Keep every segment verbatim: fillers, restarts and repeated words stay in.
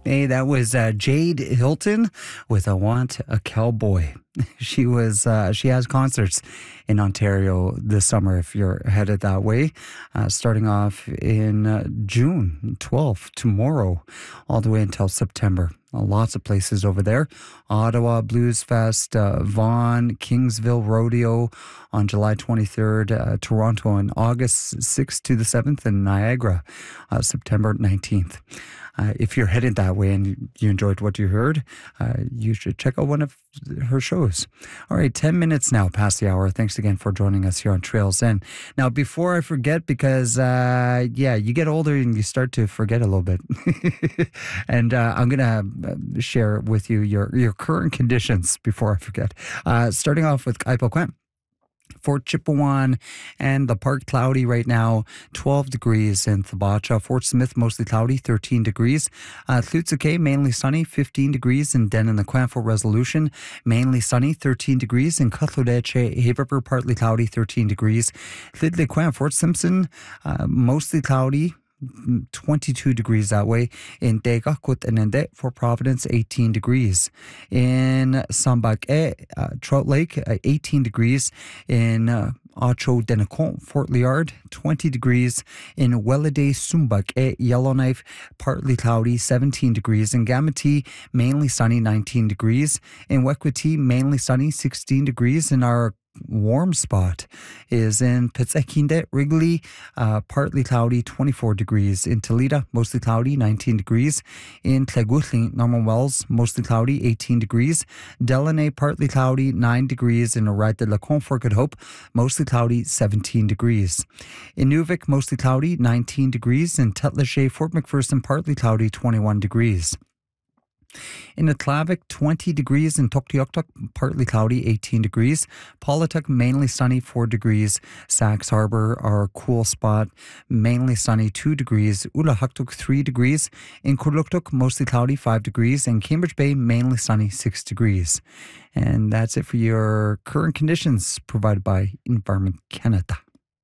Hey, that was uh, Jade Hilton with "I Want a Cowboy." She was uh, she has concerts in Ontario this summer. If you're headed that way, uh, starting off in uh, June twelfth, tomorrow, all the way until September. Uh, lots of places over there. Ottawa Blues Fest, uh, Vaughan, Kingsville Rodeo on July twenty-third, uh, Toronto on August sixth to the seventh, and Niagara uh, September nineteenth. Uh, if you're headed that way and you enjoyed what you heard, uh, you should check out one of her shows. All right, ten minutes now past the hour. Thanks again for joining us here on Trails End. Now, before I forget, because, uh, yeah, you get older and you start to forget a little bit. and uh, I'm going to share with you your, your current conditions before I forget. Uh, starting off with Kaipo Fort Chipewyan and the park cloudy right now, twelve degrees in Thibacha. Fort Smith mostly cloudy, thirteen degrees. Uh, Tlutsuke mainly sunny, fifteen degrees. In Denan-the-Quan Fort Resolution mainly sunny, thirteen degrees. In Cutlodeche, Hay River partly cloudy, thirteen degrees. Tlidle-Quan Fort Simpson uh, mostly cloudy, twenty-two degrees that way. In Dega, Kut-Enende, Fort Providence, eighteen degrees. In Sambake, uh, Trout Lake, uh, eighteen degrees. In uh, Acho Denacon, Fort Liard, twenty degrees. In Welade, Sumbake, Yellowknife, partly cloudy, seventeen degrees. In Gamati, mainly sunny, nineteen degrees. In Wekwati, mainly sunny, sixteen degrees. In our warm spot is in Pitsekinde, Wrigley, uh, partly cloudy, twenty-four degrees. In Toledo, mostly cloudy, nineteen degrees. In Tleguthling, Norman Wells, mostly cloudy, eighteen degrees. Delaney, partly cloudy, nine degrees. In Orat de la Confort, Good Hope, mostly cloudy, seventeen degrees. In Nuvik, mostly cloudy, nineteen degrees. In Tetlache, Fort McPherson, partly cloudy, twenty-one degrees. In Atlavik, twenty degrees. In Tuktoyaktuk, partly cloudy, eighteen degrees. Polituk, mainly sunny, four degrees. Sax Harbor, our cool spot, mainly sunny, two degrees. Ulahaktuk, three degrees. In Kurluktuk, mostly cloudy, five degrees. In Cambridge Bay, mainly sunny, six degrees. And that's it for your current conditions provided by Environment Canada.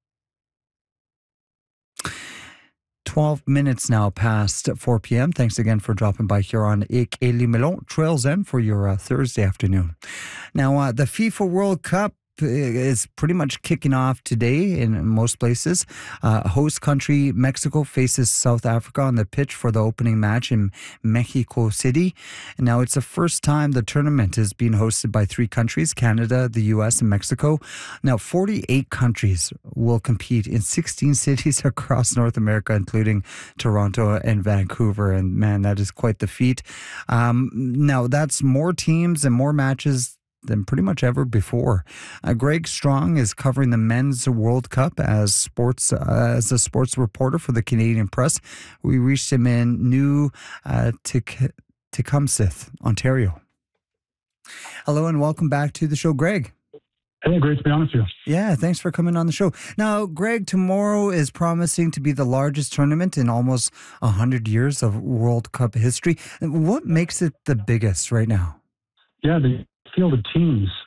twelve minutes now past four p.m. Thanks again for dropping by here on Ik Eli Melon Trails End for your uh, Thursday afternoon. Now, uh, the FIFA World Cup is pretty much kicking off today in most places. Uh, host country Mexico faces South Africa on the pitch for the opening match in Mexico City. Now, it's the first time the tournament is being hosted by three countries, Canada, the U S, and Mexico. Now, forty-eight countries will compete in sixteen cities across North America, including Toronto and Vancouver. And man, that is quite the feat. Um, now, that's more teams and more matches than pretty much ever before. Uh, Greg Strong is covering the Men's World Cup as sports uh, as a sports reporter for the Canadian Press. We reached him in New uh, Tecumseth, Ontario. Hello and welcome back to the show, Greg. Hey, great to be on with you. Yeah, thanks for coming on the show. Now, Greg, tomorrow is promising to be the largest tournament in almost one hundred years of World Cup history. What makes it the biggest right now? Yeah, the field of teams